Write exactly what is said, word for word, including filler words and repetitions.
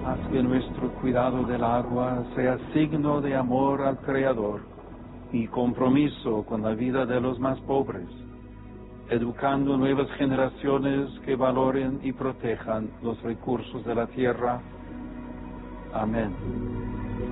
haz que nuestro cuidado del agua sea signo de amor al Creador y compromiso con la vida de los más pobres, educando nuevas generaciones que valoren y protejan los recursos de la tierra. Amén.